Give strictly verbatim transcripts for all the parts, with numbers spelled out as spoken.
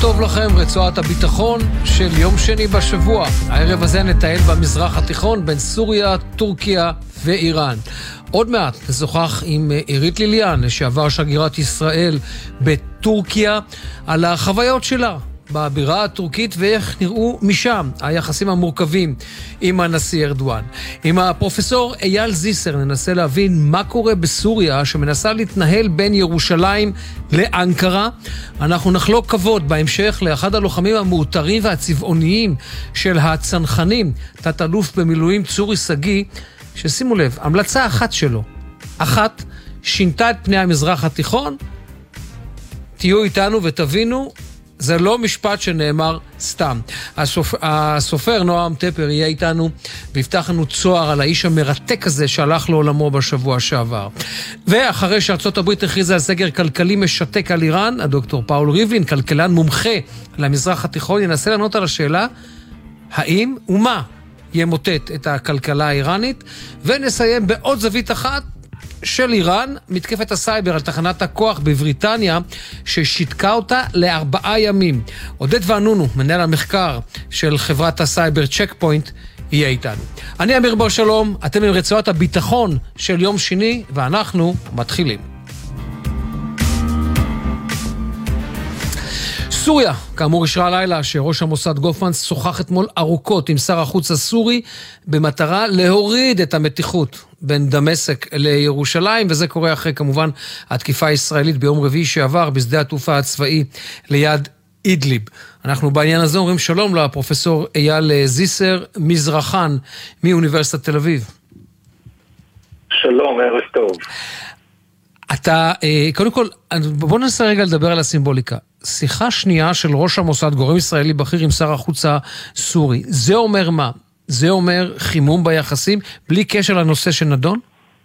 טוב לכם, רצועת הביטחון של יום שני בשבוע. הערב הזה נטייל במזרח התיכון בין סוריה, טורקיה ואיראן. עוד מעט נשוחח עם עירית ליליאן, לשעבר שגרירת ישראל בטורקיה, על החוויות שלה בבירה הטורקית ואיך נראו משם היחסים המורכבים עם הנשיא ארדואן. עם הפרופסור אייל זיסר ננסה להבין מה קורה בסוריה שמנסה להתנהל בין ירושלים לאנקרה. אנחנו נחלוק כבוד בהמשך לאחד הלוחמים המאותרים והצבעוניים של הצנחנים, תת אלוף במילואים צורי סגי, ששימו לב, המלצה אחת שלו, אחת, שינתה את פני המזרח התיכון. תהיו איתנו ותבינו, זה לא משפט שנאמר סתם. הסופ... הסופר נועם טפר יהיה איתנו ויפתח לנו צוהר על האיש המרתק הזה שהלך לעולמו בשבוע שעבר. ואחרי שארצות הברית הכריזה על סגר כלכלי משתק על איראן, הדוקטור פאול ריבלין, כלכלן מומחה למזרח התיכון, ינסה לענות על השאלה האם ומה ימוטט את הכלכלה האיראנית. ונסיים בעוד זווית אחת של איראן, מתקפת הסייבר על תחנת הכוח בבריטניה ששיתקה אותה לארבעה ימים. עודד וענונו, מנהל המחקר של חברת הסייבר צ'ק פוינט, יהיה איתנו. אני אמיר בר שלום, אתם עם רצועת הביטחון של יום שני ואנחנו מתחילים. סוריה, כאמור אישרה הלילה שראש המוסד גופמנס שוחח אתמול ארוכות עם שר החוץ הסורי במטרה להוריד את המתיחות בין דמשק לירושלים, וזה קורה אחרי כמובן התקיפה הישראלית ביום רביעי שעבר בשדה התעופה הצבאי ליד אידליב. אנחנו בעניין הזה אומרים שלום לפרופסור אייל זיסר, מזרחן מאוניברסיטת תל אביב. שלום, ערב טוב. אתה, קודם כל, בוא ננסה רגע לדבר על הסימבוליקה. שיחה שנייה של ראש המוסד, גורם ישראלי בכיר עם שר החוץ הסורי. זה אומר מה? זה אומר חימום ביחסים, בלי קשר לנושא שנדון?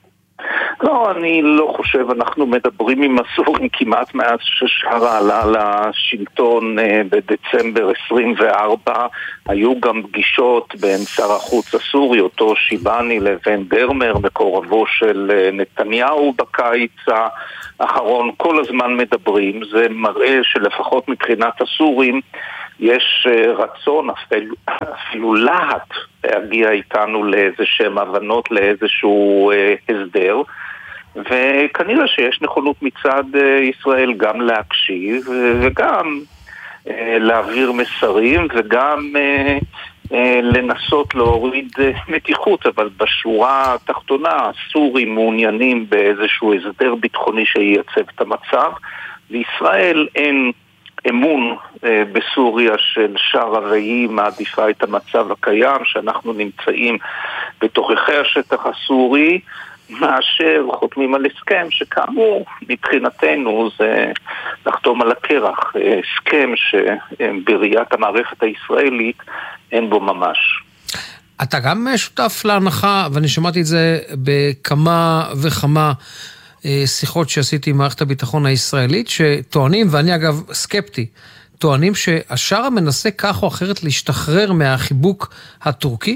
לא, אני לא חושב. אנחנו מדברים עם הסורים כמעט מאז ששרה עלה לשלטון בדצמבר עשרים וארבע. היו גם פגישות בין שר החוץ הסורי, אותו שיבני, לבין דרמר, מקורבו של נתניהו בקיץ האחרון. כל הזמן מדברים. זה מראה שלפחות מבחינת הסורים יש רצון, אפילו, אפילו להט, להגיע איתנו לאיזשהם הבנות, לאיזשהו אה, הסדר. וכנראה שיש נכונות מצד ישראל גם להקשיב וגם אה, להעביר מסרים וגם אה, אה, לנסות להוריד מתיחות, אבל בשורה התחתונה הסורים מעוניינים באיזשהו הסדר ביטחוני שייצב את המצב, וישראל אין אמון אה, בסוריה של שער והיא מעדיפה את המצב הקיים שאנחנו נמצאים בתוככי השטח הסורי, מאשר חותמים על הסכם שכאמור מבחינתנו זה לחתום על הקרח, הסכם שבראיית המערכת הישראלית אין בו ממש. אתה גם שותף להנחה, ואני שמעתי את זה בכמה וכמה שיחות שעשיתי עם מערכת הביטחון הישראלית, שטוענים, ואני אגב סקפטי, טוענים שהשאר מנסה כך או אחרת להשתחרר מהחיבוק הטורקי?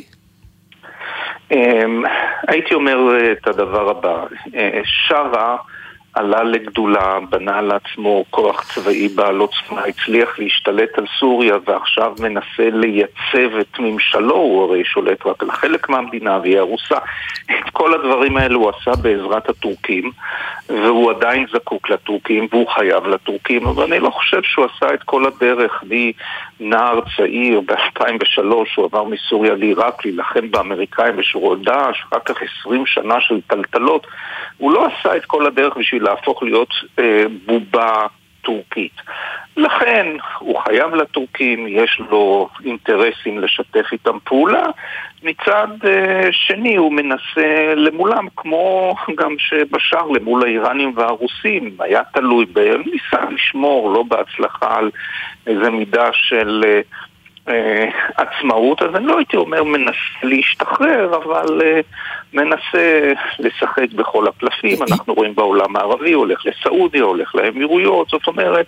הייתי אומר את הדבר הבא. שרה עלה לגדולה, בנה לעצמו כוח צבאי בעל עוצמה, הצליח להשתלט על סוריה ועכשיו מנסה לייצב את ממשלו. הוא הרי שולט רק על חלק מהמדינה והיא הרוסה. את כל הדברים האלו הוא עשה בעזרת הטורקים, והוא עדיין זקוק לטורקים והוא חייב לטורקים, אבל אני לא חושב שהוא עשה את כל הדרך. מנער צעיר ב-אלפיים ושלוש הוא עבר מסוריה לעיראק להילחם באמריקאים בשורות דאעש, אחר כך עשרים שנה של טלטלות. הוא לא עשה את כל הדרך בשביל להפוך להיות אה, בובה טורקית. לכן הוא חייב לטורקים, יש לו אינטרסים לשתף איתם פעולה. מצד אה, שני הוא מנסה למולם, כמו גם שבשאר למול האיראנים והרוסים, היה תלוי בהם, ניסה לשמור, לא בהצלחה, על איזה מידה של אה, אה, עצמאות. אז אני לא הייתי אומר מנסה להשתחרר, אבל אה, מנסה לשחק בכל הקלפים. אנחנו רואים בעולם הערבי, הולך לסעודיה, הולך לאמירויות, זאת אומרת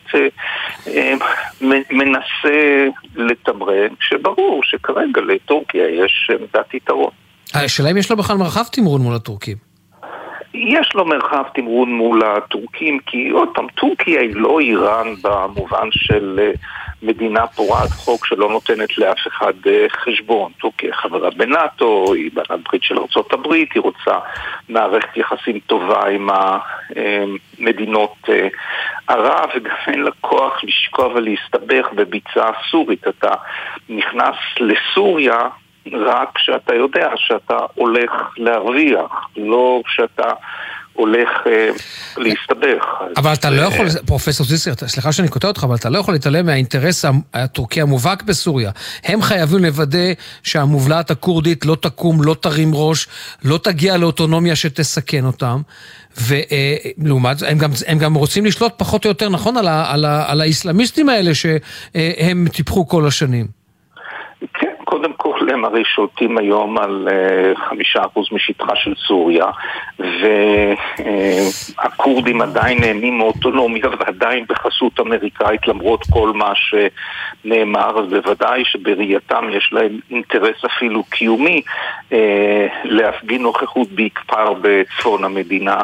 מנסה לתמרן, שברור שכרגע לטורקיה יש עמדת יתרון. השאלה אם יש לה בכלל מרחב תמרון מול הטורקים? יש לו מרחב תמרון מול הטורקים, כי עוד פעם, טורקיה היא לא איראן במובן של מדינה פורעת חוק שלא נותנת לאף אחד חשבון. טורקיה חברה בנאטו, היא בעלת ברית של ארצות הברית, היא רוצה מערכת יחסים טובה עם המדינות ערב, וגם אין לה כוח לשקוע ולהסתבך בביצה סורית. אתה נכנס לסוריה רק כשאתה יודע שאתה הולך להרוויח, לא כשאתה הולך אה, להסתבך. אבל אתה לא יכול, פרופסור זיסר, סליחה שאני קוטע אותך, אבל אתה לא יכול להתעלם מהאינטרס הטורקי המובהק בסוריה. הם חייבים לוודא שהמובלעת הקורדית לא תקום, לא תרים ראש, לא תגיע לאוטונומיה שתסכן אותם, ולעומת הם גם, הם גם רוצים לשלוט פחות או יותר נכון על, ה, על, ה, על האסלאמיסטים האלה שהם טיפחו כל השנים. כן, קודם כל הם הרי שולטים היום על חמישה אחוז משטחה של סוריה, והקורדים עדיין נהנים מאוטונומיה ועדיין בחסות אמריקאית למרות כל מה שנאמר. אז בוודאי שבראייתם יש להם אינטרס אפילו קיומי להפגין נוכחות בעיקר בצפון המדינה.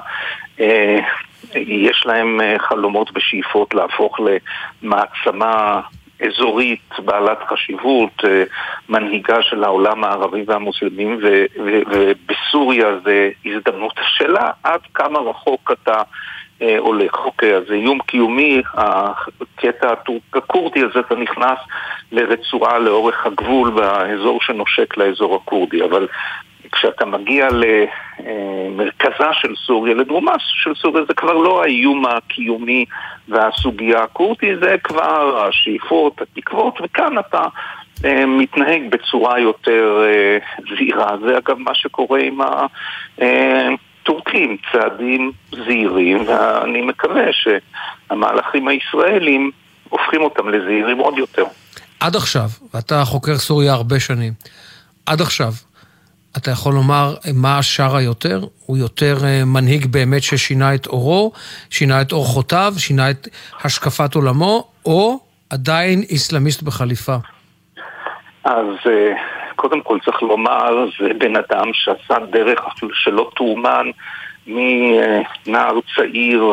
יש להם חלומות ושאיפות להפוך למעצמה אזורית בעלת חשיבות, מנהיגה של העולם הערבי והמוסלמים, ובסוריה זה הזדמנות. השאלה עד כמה רחוק אתה הולך. אוקיי, אז זה איום קיומי, הקטע הקורדי הזה, אתה נכנס לרצועה לאורך הגבול באזור שנושק לאזור הקורדי, אבל כשאתה מגיע למרכזה של סוריה, לדרומה של סוריה, זה כבר לא האיום הקיומי והסוגיה הקורדית, זה כבר השאיפות, התקוות, וכאן אתה מתנהג בצורה יותר זהירה. זה אגב מה שקורה עם הטורקים, צעדים זהירים, ואני מקווה שהמהלכים הישראלים הופכים אותם לזהירים עוד יותר. עד עכשיו, ואתה חוקר סוריה הרבה שנים, עד עכשיו, אתה יכול לומר מה השאר היותר? הוא יותר מנהיג באמת ששינה את אורו, שינה את אורחותיו, שינה את השקפת עולמו, או עדיין איסלאמיסט בחליפה? אז קודם כל צריך לומר, זה בן אדם שעשה דרך שלא תאומן מנער צעיר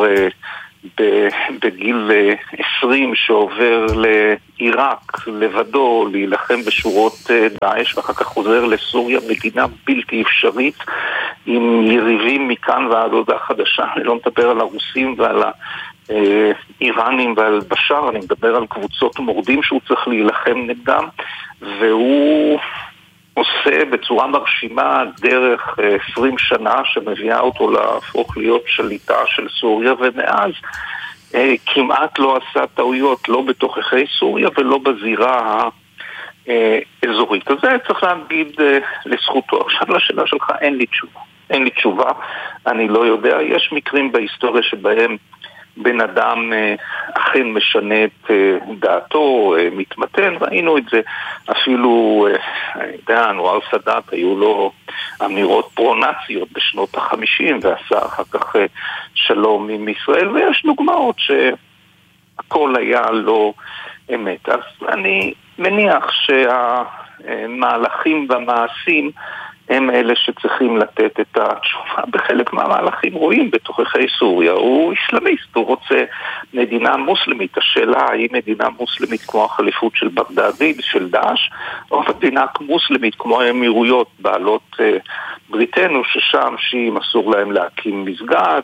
בגיל עשרים שעובר לעיראק לבדו להילחם בשורות דאעש, ואחר כך חוזר לסוריה, מדינה בלתי אפשרית עם יריבים מכאן ועד הודעה חדשה. אני לא מדבר על הרוסים ועל האיראנים ועל בשאר, אני מדבר על קבוצות מורדים שהוא צריך להילחם נגדם, והוא עושה בצורה מרשימה דרך עשרים שנה שמביאה אותו להפוך להיות שליטה של סוריה, ומאז כמעט לא עשה טעויות, לא בתוככי סוריה ולא בזירה האזורית. אז זה צריך להגיד לזכותו. עכשיו לשאלה שלך, אין לי תשובה. אין לי תשובה, אני לא יודע. יש מקרים בהיסטוריה שבהם בן אדם אכן משנה את דעתו, מתמתן, ראינו את זה אפילו, אני יודע, אנואר סאדאת, היו לו אמירות פרו-נאציות בשנות החמישים, ועשה אחר כך שלום עם ישראל, ויש דוגמאות שהכל היה לא אמת. אז אני מניח שהמהלכים והמעשים הם אלה שצריכים לתת את התשובה. בחלק מהמהלכים רואים בתוככי סוריה, הוא איסלאמיסט, הוא רוצה מדינה מוסלמית. השאלה היא מדינה מוסלמית כמו החליפות של בגדאד של דאעש, או מדינה מוסלמית כמו האמירויות בעלות אה, בריתנו, ששם שיעים אסור להם להקים מסגד,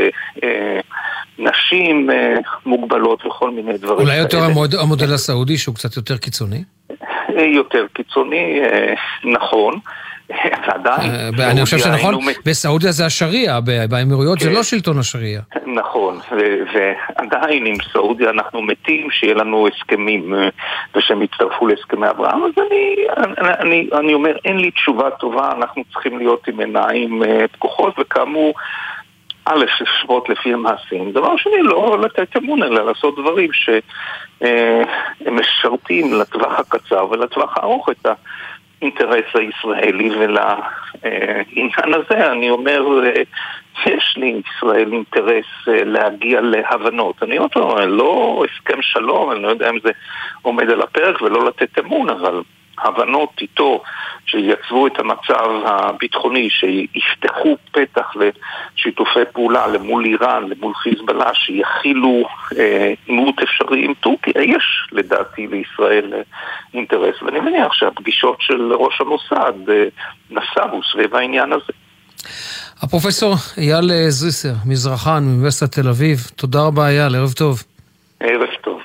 ונשים אה, אה, מוגבלות וכל מיני דברים. אולי יותר המוד, המודל הסעודי שהוא קצת יותר קיצוני? יותר קיצוני, אה, נכון. אני חושב שנכון, בסעודיה זה השריעה, באמירויות זה לא שלטון השריעה. נכון, ועדיין עם סעודיה אנחנו מתים שיהיה לנו הסכמים ושהם יצטרפו להסכמי אברהם. אז אני אומר, אין לי תשובה טובה, אנחנו צריכים להיות עם עיניים פקוחות, וכאמור א', לשבות לפי המעשים. דבר שני, לא לתת אמון, אלא לעשות דברים שהם משרתים לטווח הקצר ולטווח הארוך את האינטרס הישראלי. ולעניין הזה אני אומר, יש לי ישראל אינטרס להגיע להבנות. אני אומר, לא הסכם שלום, אני לא יודע אם זה עומד על הפרק ולא לתת אמון, אבל הבנות איתו שייצבו את המצב הביטחוני, שיפתחו פתח לשיתופי פעולה למול איראן, למול חיזבאללה, שיכילו אה, עימות אפשרי עם טורקיה. יש לדעתי לישראל אינטרס, ואני מניח שהפגישות של ראש המוסד אה, נסעו סביב העניין הזה. הפרופסור אייל זריסר, מזרחן, מאוניברסיטת תל אביב, תודה רבה אייל, ערב טוב. ערב טוב.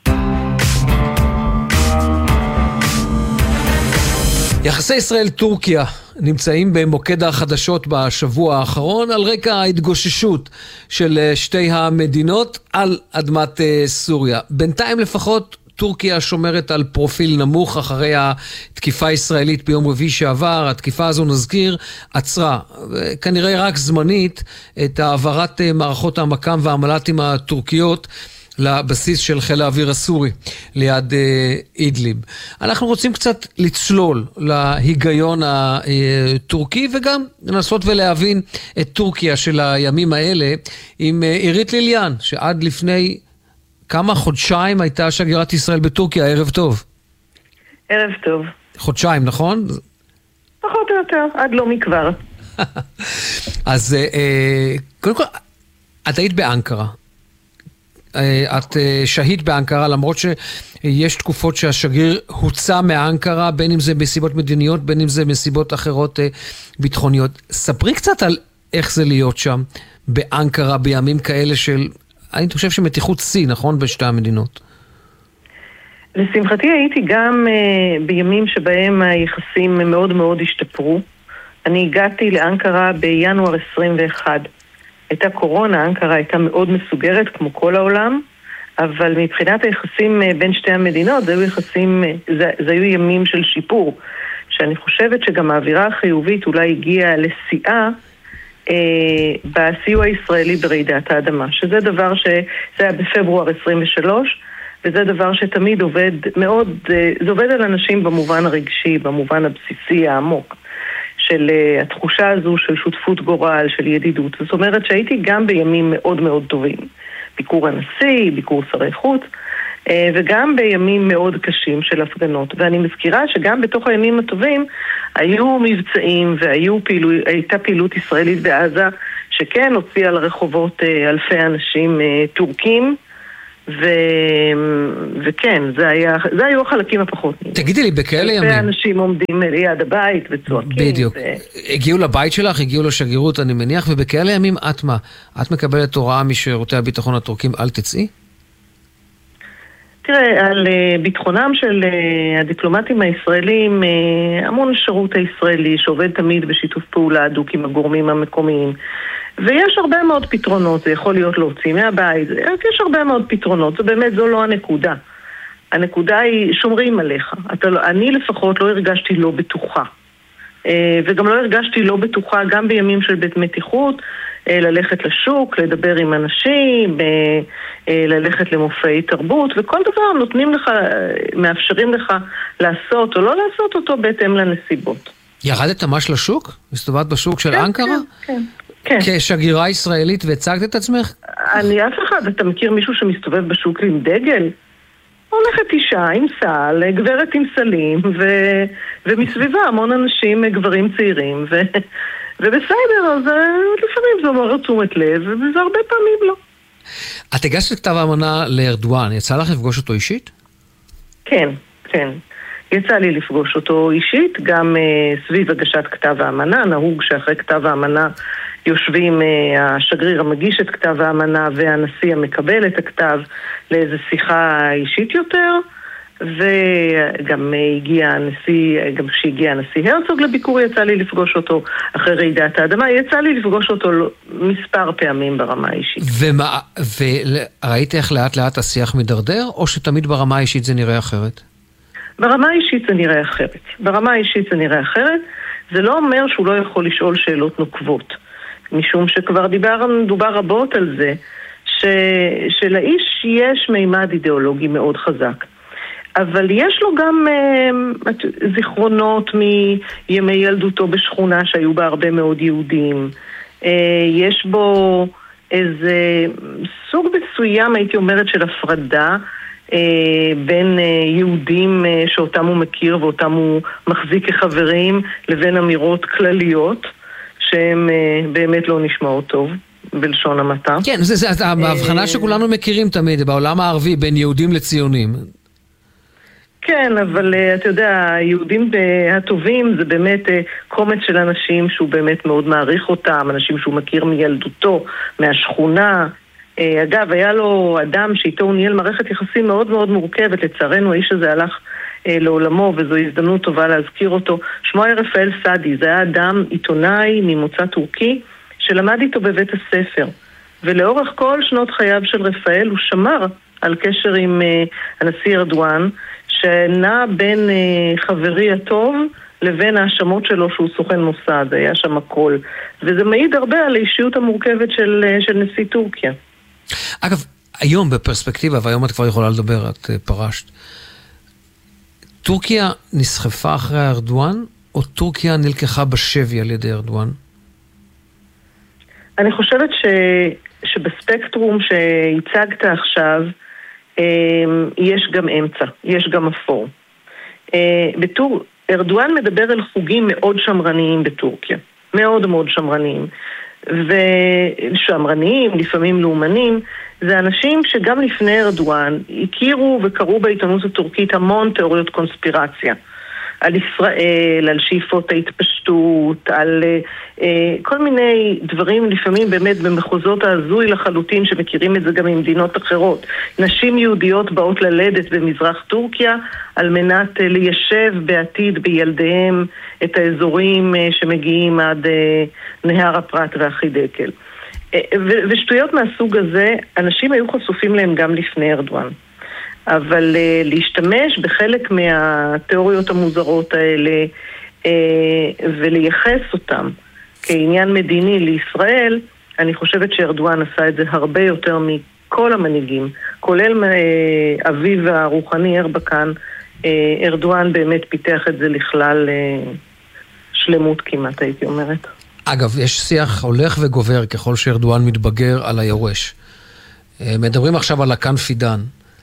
יחסי ישראל-טורקיה נמצאים במוקד החדשות בשבוע האחרון על רקע ההתגוששות של שתי המדינות על אדמת סוריה. בינתיים לפחות טורקיה שומרת על פרופיל נמוך אחרי התקיפה הישראלית ביום רביעי שעבר. התקיפה הזו, נזכיר, עצרה, כנראה רק זמנית, את העברת מערכות המקם והמל"טים הטורקיות לבסיס של חיל האוויר הסורי ליד אה, אידליב. אנחנו רוצים קצת לצלול להיגיון הטורקי וגם לנסות ולהבין את טורקיה של הימים האלה עם אה, עירית ליליאן, שעד לפני כמה חודשיים הייתה שגרירת ישראל בטורקיה. ערב טוב. ערב טוב. חודשיים, נכון? פחות או יותר, עד לא מכבר. אז אה, קודם כל, את היית באנקרה. את שהית באנקרה, למרות שיש תקופות שהשגריר הוצא מאנקרה, בין אם זה מסיבות מדיניות, בין אם זה מסיבות אחרות ביטחוניות. ספרי קצת על איך זה להיות שם באנקרה בימים כאלה של, אני חושב שמתיחות שיא, נכון? בשתי המדינות. לשמחתי הייתי גם uh, בימים שבהם היחסים מאוד מאוד השתפרו. אני הגעתי לאנקרה בינואר עשרים ואחת. הייתה קורונה, אנקרה הייתה מאוד מסוגרת כמו כל העולם, אבל מבחינת היחסים בין שתי המדינות, זה היו יחסים, זה, זה היו ימים של שיפור, שאני חושבת שגם האווירה החיובית אולי הגיעה לשיאה אה, בסיוע הישראלי ברעידת האדמה, שזה דבר שזה היה בפברואר עשרים ושלוש, וזה דבר שתמיד עובד מאוד, זה עובד על אנשים במובן הרגשי, במובן הבסיסי העמוק. של uh, התחושה הזו של שותפות גורל, של ידידות. זאת אומרת שהייתי גם בימים מאוד מאוד טובים. ביקור הנשיא, ביקור שרי חוץ, uh, וגם בימים מאוד קשים של הפגנות. ואני מזכירה שגם בתוך הימים הטובים היו מבצעים והייתה פעילו, פעילות ישראלית בעזה, שכן הוציאה לרחובות uh, אלפי אנשים uh, טורקים, ו... וכן, זה היה, זה היו החלקים הפחות. תגידי לי, בכאלה ימים. ואנשים עומדים ליד הבית וצועקים. בדיוק. ו... הגיעו לבית שלך, הגיעו לשגרירות, אני מניח, ובכאלה ימים את מה? את מקבלת הוראה משירותי הביטחון הטורקים, אל תצאי? תראה, על ביטחונם של הדיפלומטים הישראלים, המון שירות הישראלי שעובד תמיד בשיתוף פעולה הדוק עם הגורמים המקומיים. ויש הרבה מאוד פתרונות, זה יכול להיות להוציא מהבית, יש הרבה מאוד פתרונות, זה באמת, זו לא הנקודה. הנקודה היא, שומרים עליך. אתה, אני לפחות לא הרגשתי לא בטוחה. וגם לא הרגשתי לא בטוחה, גם בימים של בית מתיחות, ללכת לשוק, לדבר עם אנשים, ללכת למופעי תרבות, וכל דבר נותנים לך, מאפשרים לך לעשות או לא לעשות אותו בהתאם לנסיבות. ירדת ממש לשוק? מסתובבת בשוק של כן, אנקרה? כן, כן. כן. כשגרירה ישראלית והצגת את עצמך? אני אף אחד, אתה מכיר מישהו שמסתובב בשוק עם דגל? הולכת אישה עם סל, גברת עם סלים, ו... ומסביבה המון אנשים, גברים צעירים, ו... ובסדר, אז לפעמים זה אומר תשומת לב, וזה הרבה פעמים לא. את הגשת כתב האמנה לארדואן, יצא לך לפגוש אותו אישית? כן, כן. יצא לי לפגוש אותו אישית, גם uh, סביב הגשת כתב האמנה, נהוג שאחרי כתב האמנה יושבים uh, השגריר המגיש את כתב האמנה והנשיא המקבל את הכתב לאיזו שיחה אישית יותר, וגם uh, הגיע הנשיא, גם כשהגיע הנשיא הרצוג לביקור יצא לי לפגוש אותו אחרי רעידת האדמה, יצא לי לפגוש אותו מספר פעמים ברמה האישית. ומה, וראית איך לאט לאט השיח מדרדר, או שתמיד ברמה האישית זה נראה אחרת? ברמה האישית זה נראה אחרת. ברמה האישית זה נראה אחרת. זה לא אומר שהוא לא יכול לשאול שאלות נוקבות. משום שכבר דיבר, דובר רבות על זה, ש, שלאיש יש מימד אידיאולוגי מאוד חזק. אבל יש לו גם אה, זיכרונות מימי ילדותו בשכונה שהיו בה הרבה מאוד יהודים. אה, יש בו איזה סוג מסוים, הייתי אומרת, של הפרדה, בין יהודים שאותם הוא מכיר ואותם הוא מחזיק כחברים, לבין אמירות כלליות שהן באמת לא נשמעות טוב בלשון המעטה. כן, זה, זה ההבחנה שכולנו מכירים תמיד בעולם הערבי בין יהודים לציונים. כן, אבל אתה יודע, היהודים הטובים זה באמת קומץ של אנשים שהוא באמת מאוד מעריך אותם, אנשים שהוא מכיר מילדותו, מהשכונה. אגב, היה לו אדם שאיתו הוא ניהל מערכת יחסים מאוד מאוד מורכבת, לצערנו האיש הזה הלך לעולמו, וזו הזדמנות טובה להזכיר אותו. שמו היה רפאל סעדי, זה היה אדם עיתונאי ממוצא טורקי, שלמד איתו בבית הספר. ולאורך כל שנות חייו של רפאל הוא שמר על קשר עם הנשיא ארדואן, שנע בין חברי הטוב לבין האשמות שלו שהוא סוכן מוסד, היה שם הכל. וזה מעיד הרבה על האישיות המורכבת של, של נשיא טורקיה. אגב, היום בפרספקטיבה, והיום את כבר יכולה לדבר, את פרשת, טורקיה נסחפה אחרי ארדואן, או טורקיה נלקחה בשבי על ידי ארדואן? אני חושבת ש, שבספקטרום שהצגת עכשיו, יש גם אמצע, יש גם אפור. בטור... ארדואן מדבר על חוגים מאוד שמרניים בטורקיה, מאוד מאוד שמרניים. ושמרניים, לפעמים לאומנים, זה אנשים שגם לפני ארדואן הכירו וקראו בעיתונות הטורקית המון תיאוריות קונספירציה. על ישראל, על שאיפות ההתפשטות, על אה, כל מיני דברים לפעמים באמת במחוזות ההזוי לחלוטין שמכירים את זה גם ממדינות אחרות. נשים יהודיות באות ללדת במזרח טורקיה על מנת אה, ליישב בעתיד בילדיהם את האזורים אה, שמגיעים עד אה, נהר הפרת והחידקל. אה, ו- ושטויות מהסוג הזה, אנשים היו חשופים להם גם לפני ארדואן. אבל uh, להשתמש בחלק מהתיאוריות המוזרות האלה uh, ולייחס אותם כעניין מדיני לישראל, אני חושבת שארדואן עשה את זה הרבה יותר מכל המנהיגים, כולל uh, אביו הרוחני ארבקן. uh, ארדואן באמת פיתח את זה לכלל uh, שלמות כמעט, הייתי אומרת. אגב, יש שיח הולך וגובר ככל שארדואן מתבגר על היורש. Uh, מדברים עכשיו על הקנפידן.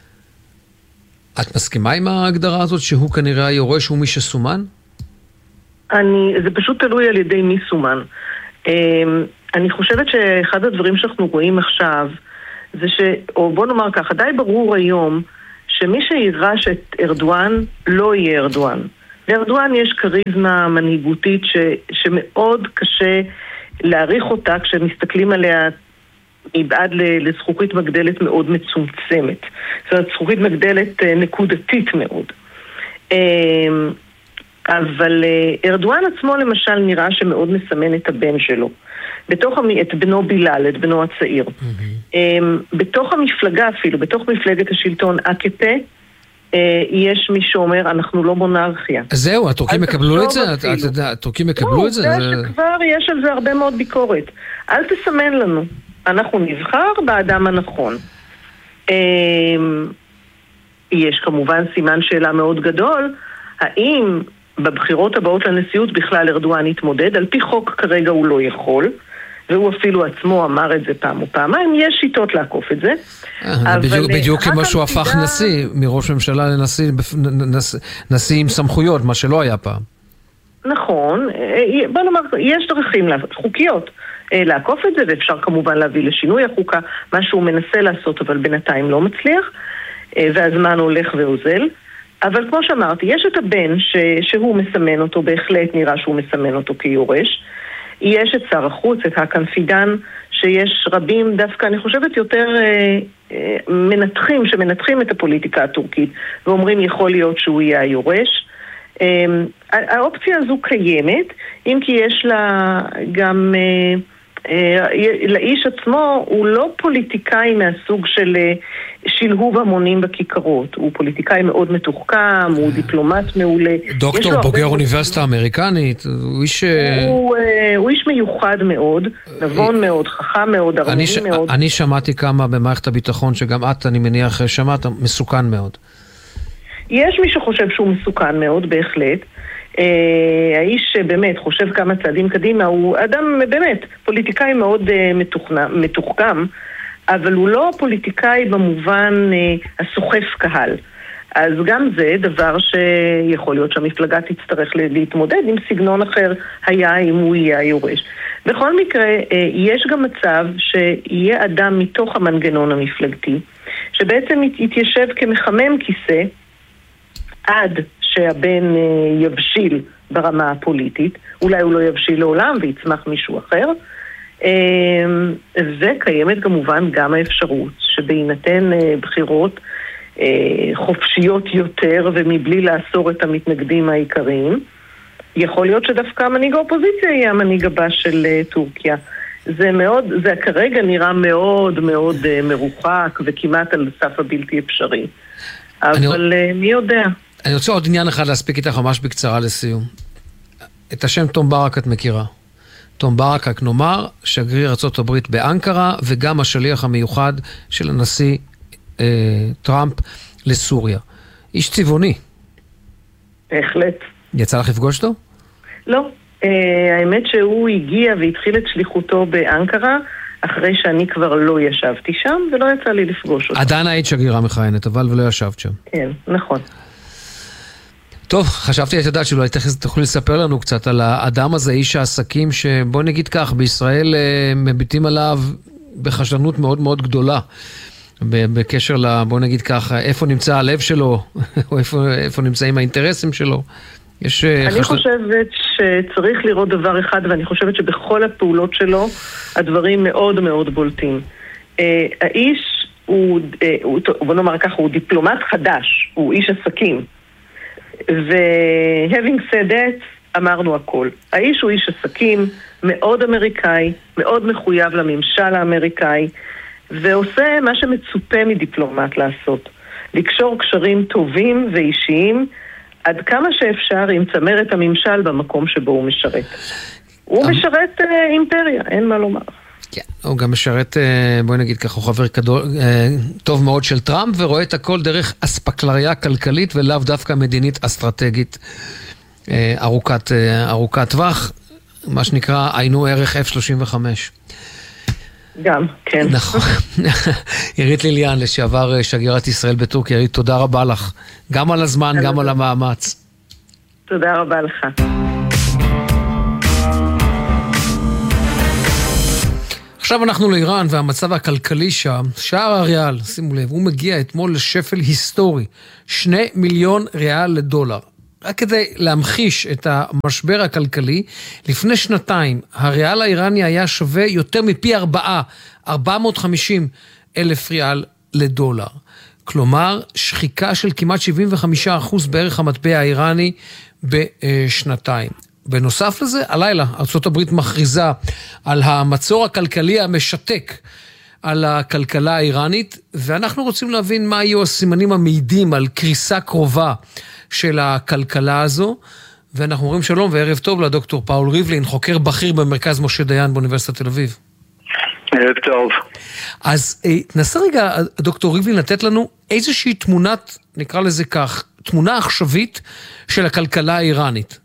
את מסכימה עם ההגדרה הזאת שהוא כנראה היורש הוא מי שסומן? אני, זה פשוט תלוי על ידי מי סומן. אני חושבת שאחד הדברים שאנחנו רואים עכשיו, זה ש, או בוא נאמר ככה, די ברור היום, שמי שירש את ארדואן לא יהיה ארדואן. לארדואן יש קריזמה מנהיגותית ש, שמאוד קשה להעריך אותה כשמסתכלים עליה מבעד לזכוכית מגדלת מאוד מצומצמת. זאת אומרת, זכוכית מגדלת נקודתית מאוד. אבל ארדואן עצמו למשל נראה שמאוד מסמן את הבן שלו. בתוך, את בנו בילאל, את בנו הצעיר. Mm-hmm. בתוך המפלגה אפילו, בתוך מפלגת השלטון A K P, יש מי שאומר, אנחנו לא מונרכיה. זהו, הטורקים יקבלו את זה? הטורקים יקבלו את זה? לא, זה שכבר יש על זה הרבה מאוד ביקורת. אל תסמן לנו. אנחנו נבחר באדם הנכון. יש כמובן סימן שאלה מאוד גדול, האם בבחירות הבאות לנשיאות בכלל ארדואן יתמודד? על פי חוק כרגע הוא לא יכול, והוא אפילו עצמו אמר את זה פעם או פעמיים, יש שיטות לעקוף את זה. בדיוק כמו שהוא הפך נשיא, מראש ממשלה לנשיא עם סמכויות, מה שלא היה פעם. נכון, בוא נאמר, יש דרכים חוקיות לעקוף את זה, ואפשר כמובן להביא לשינוי החוקה, מה שהוא מנסה לעשות, אבל בינתיים לא מצליח, והזמן הולך ואוזל. אבל כמו שאמרתי, יש את הבן ש... שהוא מסמן אותו, בהחלט נראה שהוא מסמן אותו כיורש. יש את שר החוץ, את הקנפידן, שיש רבים דווקא, אני חושבת, יותר אה, אה, מנתחים, שמנתחים את הפוליטיקה הטורקית, ואומרים יכול להיות שהוא יהיה היורש. אה, האופציה הזו קיימת, אם כי יש לה גם... אה, לאיש עצמו הוא לא פוליטיקאי מהסוג של שלהוב המונים בכיכרות, הוא פוליטיקאי מאוד מתוחכם, הוא דיפלומט מעולה. דוקטור בוגר אוניברסיטה אמריקנית, הוא איש... הוא איש מיוחד מאוד, נבון מאוד, חכם מאוד, הרמוני מאוד. אני שמעתי כמה במערכת הביטחון, שגם את, אני מניח, שמעת, מסוכן מאוד. יש מי שחושב שהוא מסוכן מאוד, בהחלט. Uh, האיש באמת חושב כמה צעדים קדימה, הוא אדם באמת פוליטיקאי מאוד uh, מתוחכם, אבל הוא לא פוליטיקאי במובן אה, הסוחף קהל. אז גם זה דבר שיכול להיות שהמפלגה תצטרך להתמודד עם סגנון אחר היה אם הוא יהיה היורש. בכל מקרה, יש גם מצב שיהיה אדם מתוך המנגנון המפלגתי, שבעצם יתיישב כמחמם כיסא עד שהבן יבשיל ברמה הפוליטית, אולי הוא לא יבשיל לעולם ויצמח מישהו אחר, וקיימת כמובן גם האפשרות שבהינתן בחירות חופשיות יותר ומבלי לאסור את המתנגדים העיקריים, יכול להיות שדווקא מנהיג האופוזיציה יהיה המנהיג הבא של טורקיה. זה מאוד, זה כרגע נראה מאוד מאוד מרוחק וכמעט על סף הבלתי אפשרי. אבל אני... מי יודע? אני רוצה עוד עניין אחד להספיק איתך ממש בקצרה לסיום. את השם תום ברק את מכירה. תום ברק, רק נאמר, שגריר ארצות הברית באנקרה וגם השליח המיוחד של הנשיא אה, טראמפ לסוריה. איש צבעוני. בהחלט. יצא לך לפגוש אותו? לא. אה, האמת שהוא הגיע והתחיל את שליחותו באנקרה, אחרי שאני כבר לא ישבתי שם, ולא יצא לי לפגוש אותו. עדיין היית שגרירה מכהנת, אבל ולא ישבת שם. כן, נכון. טוב, חשבתי את יודעת שאולי תוכלי לספר לנו קצת על האדם הזה, איש העסקים, שבוא נגיד כך, בישראל מביטים עליו בחשדנות מאוד מאוד גדולה, בקשר ל, בוא נגיד כך, איפה נמצא הלב שלו, או איפה, איפה נמצאים האינטרסים שלו. יש אני חשד... חושבת שצריך לראות דבר אחד, ואני חושבת שבכל הפעולות שלו, הדברים מאוד מאוד בולטים. האיש הוא, בוא נאמר ככה, הוא דיפלומט חדש, הוא איש עסקים. ו-having said that, אמרנו הכל. האיש הוא איש עסקים, מאוד אמריקאי, מאוד מחויב לממשל האמריקאי, ועושה מה שמצופה מדיפלומט לעשות. לקשור קשרים טובים ואישיים, עד כמה שאפשר עם צמרת הממשל במקום שבו הוא משרת. הוא משרת אימפריה, אין מה לומר. כן, הוא גם משרת, בואי נגיד ככה, הוא חבר גדול, טוב מאוד של טראמפ, ורואה את הכל דרך אספקלריה כלכלית, ולאו דווקא מדינית אסטרטגית ארוכת, ארוכת טווח, מה שנקרא עיינו ערך אף שלושים וחמש. גם, כן. נכון. עירית ליליאן, לשעבר שגרירת ישראל בטורקיה. עירית, תודה רבה לך. גם על הזמן, גם על המאמץ. תודה רבה לך. עכשיו אנחנו לאיראן והמצב הכלכלי שם, שער הריאל, שימו לב, הוא מגיע אתמול לשפל היסטורי, שני מיליון ריאל לדולר. רק כדי להמחיש את המשבר הכלכלי, לפני שנתיים הריאל האיראני היה שווה יותר מפי ארבעה, ארבע מאות וחמישים אלף ריאל לדולר. כלומר, שחיקה של כמעט שבעים וחמישה אחוז בערך המטבע האיראני בשנתיים. בנוסף לזה, הלילה ארצות הברית מכריזה על המצור הכלכלי המשתק על הכלכלה האיראנית, ואנחנו רוצים להבין מה יהיו הסימנים המעידים על קריסה קרובה של הכלכלה הזו, ואנחנו אומרים שלום וערב טוב לדוקטור פאול ריבלין, חוקר בכיר במרכז משה דיין באוניברסיטת תל אביב. ערב טוב. אז נסה רגע, דוקטור ריבלין, לתת לנו איזושהי תמונת, נקרא לזה כך, תמונה עכשווית של הכלכלה האיראנית.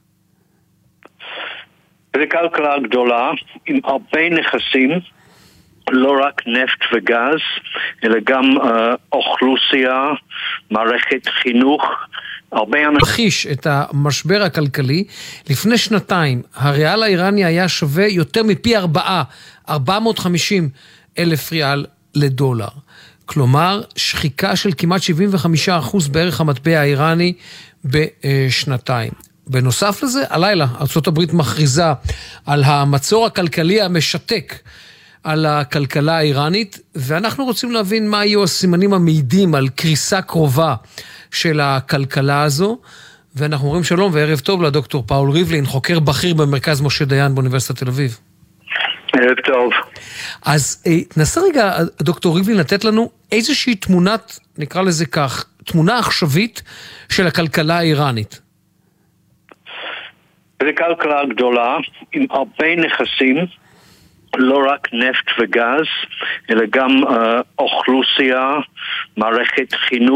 זו כלכלה גדולה עם הרבה נכסים, לא רק נפט וגז, אלא גם uh, אוכלוסייה, מערכת חינוך, הרבה אנשים... מכחיש את המשבר הכלכלי, לפני שנתיים הריאל האיראני היה שווה יותר מפי ארבעה, ארבע מאות וחמישים אלף ריאל לדולר. כלומר, שחיקה של כמעט שבעים וחמישה אחוז בערך המטבע האיראני בשנתיים. בנוסף לזה, הלילה ארצות הברית מכריזה על המצור הכלכלי המשתק על הכלכלה האיראנית, ואנחנו רוצים להבין מה יהיו הסימנים המעידים על קריסה קרובה של הכלכלה הזו, ואנחנו אומרים שלום וערב טוב לדוקטור פאול ריבלין, חוקר בכיר במרכז משה דיין באוניברסיטת תל אביב. ערב טוב. אז נסה רגע, דוקטור ריבלין, לתת לנו איזושהי תמונת, נקרא לזה כך, תמונה עכשווית של הכלכלה האיראנית. זו כלכלה גדולה עם הרבה נכסים, לא רק נפט וגז, אלא גם uh, אוכלוסייה, מערכת חינוך,